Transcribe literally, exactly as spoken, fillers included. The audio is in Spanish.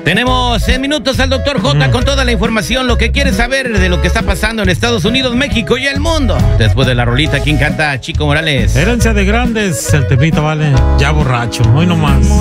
Tenemos en minutos al doctor J con toda la información, lo que quiere saber de lo que está pasando en Estados Unidos, México y el mundo. Después de la rolita, ¿quién canta? Chico Morales. Herencia de grandes, el temita, vale. Ya borracho, hoy nomás.